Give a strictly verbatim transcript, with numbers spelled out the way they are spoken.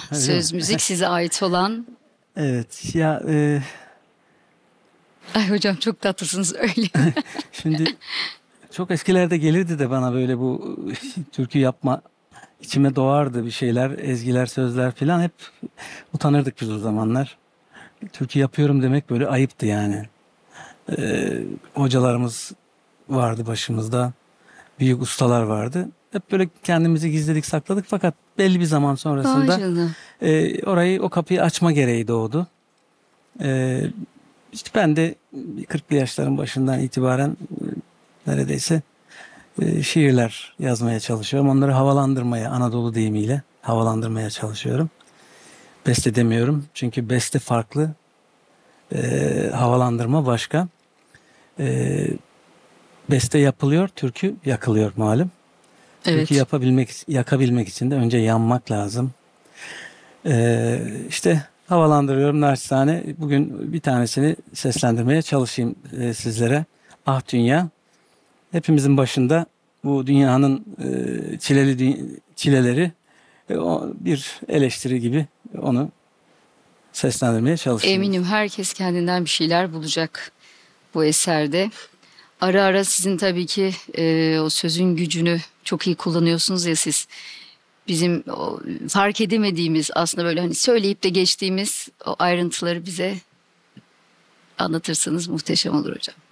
Öyle mi? Söz, müzik size ait olan. Evet ya, e, Ay hocam çok tatlısınız öyle. şimdi çok eskilerde gelirdi de bana böyle bu türkü yapma içime doğardı bir şeyler, ezgiler, sözler filan, hep utanırdık biz o zamanlar. Türkü yapıyorum demek böyle ayıptı yani. E, hocalarımız vardı başımızda, büyük ustalar vardı. Hep böyle kendimizi gizledik, sakladık, fakat belli bir zaman Vay sonrasında canına. e, orayı, o kapıyı açma gereği doğdu. E, işte ben de kırklı yaşların başından itibaren e, neredeyse e, şiirler yazmaya çalışıyorum. Onları havalandırmaya, Anadolu deyimiyle havalandırmaya çalışıyorum. Beste demiyorum çünkü beste farklı, e, havalandırma başka. E, beste yapılıyor, türkü yakılıyor malum. Türkü Evet. yapabilmek, yakabilmek için de önce yanmak lazım. Ee, işte havalandırıyorum naçizane. Bugün bir tanesini seslendirmeye çalışayım e, sizlere. Ah Dünya. Hepimizin başında bu dünyanın e, çileli dü- çileleri, e, o bir eleştiri gibi onu seslendirmeye çalışayım. Eminim herkes kendinden bir şeyler bulacak bu eserde. Ara ara sizin tabii ki e, o sözün gücünü çok iyi kullanıyorsunuz ya siz. Bizim o fark edemediğimiz aslında böyle hani söyleyip de geçtiğimiz o ayrıntıları bize anlatırsanız muhteşem olur hocam.